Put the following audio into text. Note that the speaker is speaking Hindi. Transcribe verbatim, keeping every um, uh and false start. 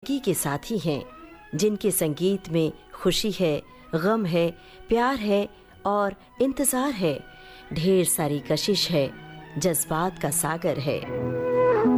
ज़िंदगी के साथी हैं, जिनके संगीत में खुशी है, गम है, प्यार है और इंतज़ार है। ढेर सारी कशिश है, जज्बात का सागर है।